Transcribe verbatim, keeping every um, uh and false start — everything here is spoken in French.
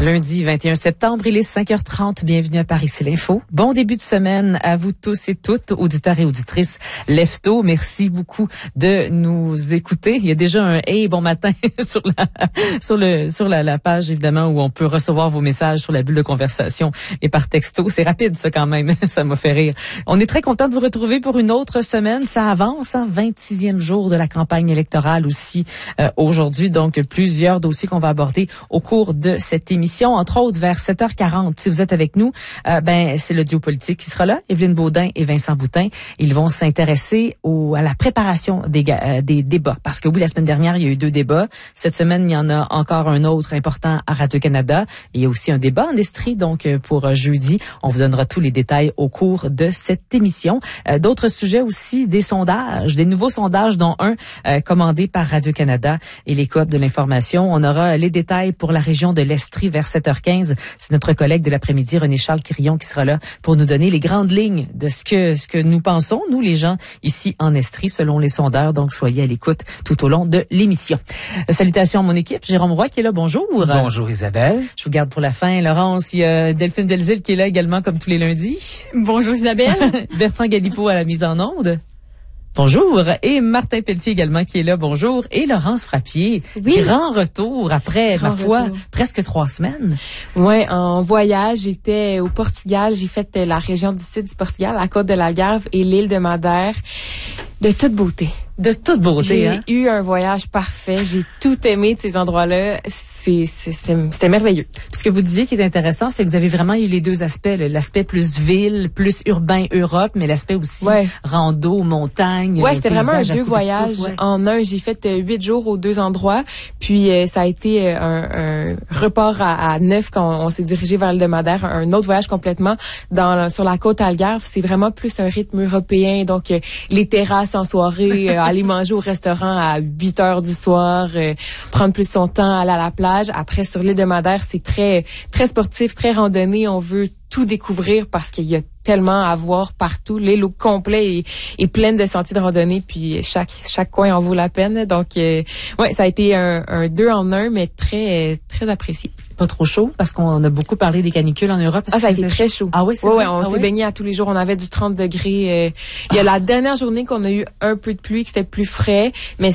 Lundi vingt et un septembre, il est cinq heures trente. Bienvenue à Paris, c'est l'info. Bon début de semaine à vous tous et toutes, auditeurs et auditrices Lefto. Merci beaucoup de nous écouter. Il y a déjà un « Hey, bon matin » sur la sur le sur la, la page, évidemment, où on peut recevoir vos messages sur la bulle de conversation et par texto. C'est rapide, ça, quand même. Ça m'a fait rire. On est très content de vous retrouver pour une autre semaine. Ça avance, hein, vingt-sixième jour de la campagne électorale aussi euh, aujourd'hui. Donc, plusieurs dossiers qu'on va aborder au cours de cette émission. Entre autres, vers sept heures quarante, si vous êtes avec nous, euh, ben c'est le duo politique qui sera là, Évelyne Baudin et Vincent Boutin. Ils vont s'intéresser au, à la préparation des, euh, des débats. Parce que oui, la semaine dernière, il y a eu deux débats. Cette semaine, il y en a encore un autre important à Radio-Canada. Il y a aussi un débat en Estrie, donc pour euh, jeudi. On vous donnera tous les détails au cours de cette émission. Euh, d'autres sujets aussi, des sondages, des nouveaux sondages, dont un euh, commandé par Radio-Canada et les Coop de l'information. On aura les détails pour la région de l'Estrie vers sept heures quinze. C'est notre collègue de l'après-midi, René-Charles Quirillon, qui sera là pour nous donner les grandes lignes de ce que ce que nous pensons, nous les gens, ici en Estrie, selon les sondeurs. Donc, soyez à l'écoute tout au long de l'émission. Euh, salutations à mon équipe. Jérôme Roy qui est là. Bonjour. Bonjour Isabelle. Je vous garde pour la fin. Laurence, il y a Delphine Belzile qui est là également, comme tous les lundis. Bonjour Isabelle. Bertrand Galipeau à la mise en onde. Bonjour. Et Martin Pelletier également qui est là. Bonjour. Et Laurence Frappier. Oui. Grand retour après, Grand ma foi, retour. presque trois semaines. Ouais, en voyage, j'étais au Portugal. J'ai fait la région du sud du Portugal, la côte de l'Algarve et l'île de Madère. De toute beauté. De toute beauté, J'ai hein? eu un voyage parfait. J'ai tout aimé de ces endroits-là. C'est, c'est, c'était, c'était merveilleux. Ce que vous disiez qui est intéressant, c'est que vous avez vraiment eu les deux aspects. Là. L'aspect plus ville, plus urbain Europe, mais l'aspect aussi ouais. rando, montagne. Ouais, c'était vraiment un deux voyages ouais. en un. J'ai fait euh, huit jours aux deux endroits. Puis euh, ça a été euh, un, un report à, à neuf quand on, on s'est dirigé vers l'île de Madère. Un autre voyage complètement dans sur la côte Algarve. C'est vraiment plus un rythme européen. Donc euh, les terrasses en soirée, euh, aller manger au restaurant à huit heures du soir, euh, prendre plus son temps, aller à la plage. Après, sur l'île de Madère, c'est très très sportif, très randonnée. On veut tout découvrir parce qu'il y a tellement à voir partout. L'île au complet est, est pleine de sentiers de randonnée, puis chaque chaque coin en vaut la peine. Donc, euh, ouais, ça a été un, un deux en un, mais très très apprécié. Pas trop chaud, parce qu'on a beaucoup parlé des canicules en Europe. Ah, ça a été très chaud. Ah oui, c'est ouais, vrai? ouais, on ah, s'est oui? baigné à tous les jours. On avait du trente degrés. Euh, il y a ah. la dernière journée qu'on a eu un peu de pluie, que c'était plus frais, mais